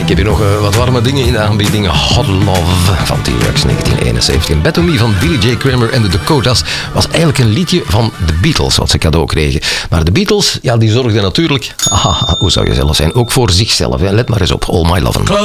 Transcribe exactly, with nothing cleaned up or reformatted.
Ik heb hier nog uh, wat warme dingen in de aanbieding. Hot Love van T-Rex negentien eenenzeventig. Bet On Me van Billy J. Kramer en de Dakotas was eigenlijk een liedje van de Beatles, wat ze cadeau kregen. Maar de Beatles, ja, die zorgden natuurlijk, aha, hoe zou je zelf zijn, ook voor zichzelf. Hè. Let maar eens op, All My Lovin'.